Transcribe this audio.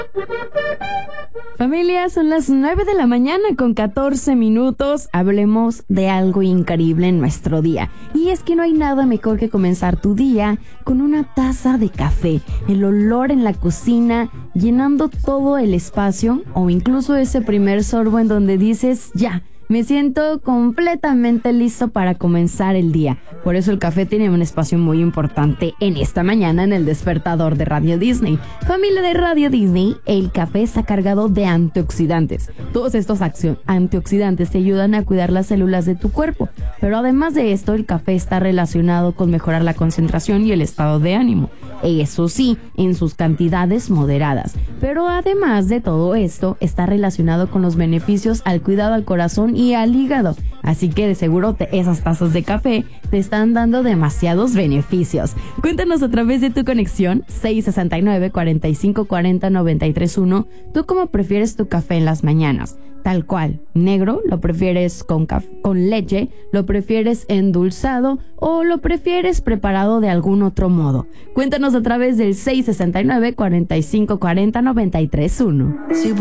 Familia, son las 9 de la mañana con 14 minutos. Hablemos de algo increíble en nuestro día. Y es que no hay nada mejor que comenzar tu día con una taza de café. El olor en la cocina, llenando todo el espacio, o incluso ese primer sorbo en donde dices, ya, me siento completamente listo para comenzar el día. Por eso el café tiene un espacio muy importante en esta mañana en el despertador de Radio Disney. Familia de Radio Disney, el café está cargado de antioxidantes. Todos estos antioxidantes te ayudan a cuidar las células de tu cuerpo. Pero además de esto, el café está relacionado con mejorar la concentración y el estado de ánimo. Eso sí, en sus cantidades moderadas. Pero además de todo esto, está relacionado con los beneficios al cuidado al corazón y al hígado. Así que de seguro esas tazas de café te están dando demasiados beneficios. Cuéntanos a través de tu conexión 669-4540-931. ¿Tú cómo prefieres tu café en las mañanas? Tal cual, negro, lo prefieres con leche, lo prefieres endulzado o lo prefieres preparado de algún otro modo. Cuéntanos a través del 669-4540-931.